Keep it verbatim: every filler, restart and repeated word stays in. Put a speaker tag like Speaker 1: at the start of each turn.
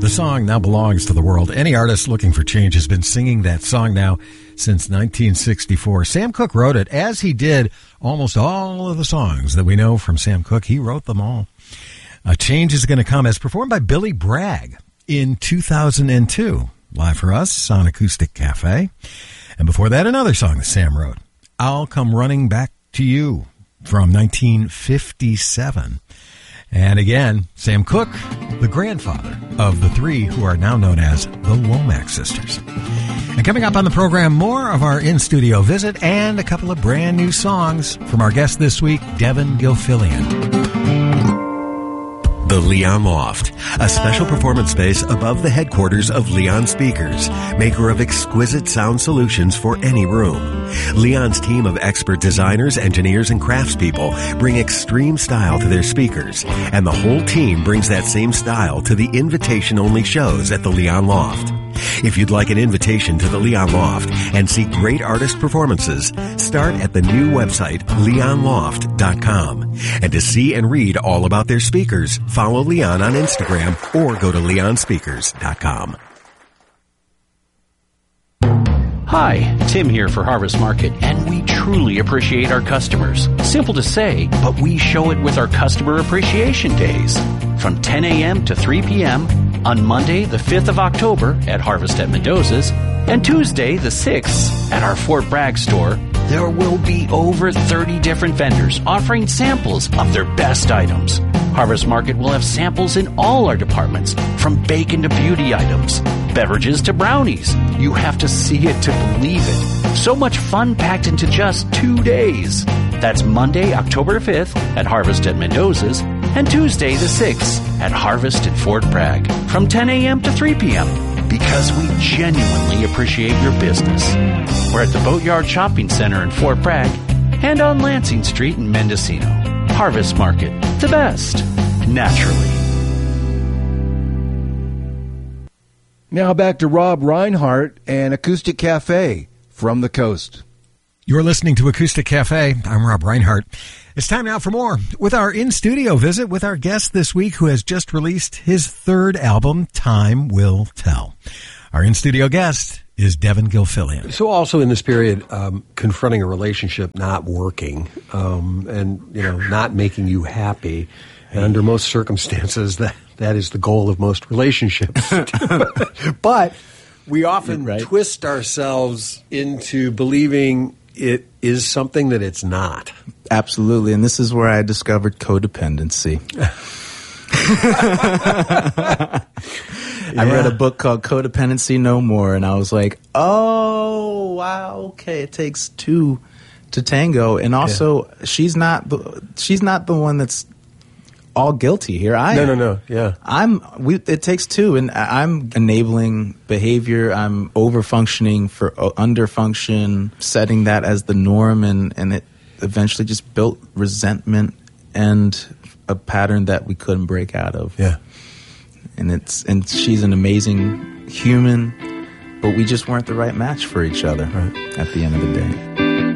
Speaker 1: The song now belongs to the world. Any artist looking for change has been singing that song now since nineteen sixty-four. Sam Cooke wrote it, as he did almost all of the songs that we know from Sam Cooke. He wrote them all. A Change is Going to Come, as performed by Billy Bragg in two thousand two. Live for us on Acoustic Cafe. And before that, another song that Sam wrote, I'll Come Running Back to You, from nineteen fifty-seven. And again, Sam Cooke, the grandfather of the three who are now known as the Womack Sisters. And coming up on the program, more of our in-studio visit and a couple of brand new songs from our guest this week, Devin Gilfillian.
Speaker 2: The Leon Loft, a special performance space above the headquarters of Leon Speakers, maker of exquisite sound solutions for any room. Leon's team of expert designers, engineers, and craftspeople bring extreme style to their speakers, and the whole team brings that same style to the invitation-only shows at the Leon Loft. If you'd like an invitation to the Leon Loft and see great artist performances, start at the new website, leon loft dot com. And to see and read all about their speakers, follow Leon on Instagram or go to leon speakers dot com.
Speaker 3: Hi, Tim here for Harvest Market, and we truly appreciate our customers. Simple to say, but we show it with our Customer Appreciation Days. From ten a.m. to three p.m. on Monday, the fifth of October at Harvest at Mendoza's, and Tuesday, the sixth at our Fort Bragg store, there will be over thirty different vendors offering samples of their best items. Harvest Market will have samples in all our departments, from bacon to beauty items, beverages to brownies. You have to see it to believe it. So much fun packed into just two days. That's Monday, October fifth at Harvest at Mendoza's, and Tuesday the sixth at Harvest at Fort Bragg from ten a.m. to three p.m. because we genuinely appreciate your business. We're at the Boatyard Shopping Center in Fort Bragg and on Lansing Street in Mendocino. Harvest Market, the best, naturally.
Speaker 4: Now back to Rob Reinhardt and Acoustic Cafe from the coast.
Speaker 1: You're listening to Acoustic Cafe. I'm Rob Reinhardt. It's time now for more with our in-studio visit with our guest this week, who has just released his third album, Time Will Tell. Our in-studio guest is Devin Gilfillian.
Speaker 5: So also in this period, um, confronting a relationship not working um, and, you know, not making you happy. And under most circumstances, that that is the goal of most relationships. But we often right. twist ourselves into believing it is something that it's not.
Speaker 6: Absolutely. And this is where I discovered codependency.
Speaker 5: Yeah.
Speaker 6: I read a book called Codependency No More, and I was like, oh, wow, okay, it takes two to tango. And also, yeah. she's not the, she's not the one that's all guilty here. I
Speaker 5: no,
Speaker 6: am.
Speaker 5: no, no, yeah.
Speaker 6: I'm. We, it takes two, and I'm enabling behavior. I'm over-functioning for uh, under-function, setting that as the norm, and, and it eventually just built resentment and a pattern that we couldn't break out of.
Speaker 5: Yeah.
Speaker 6: And it's and she's an amazing human, but we just weren't the right match for each other right. at the end of the day.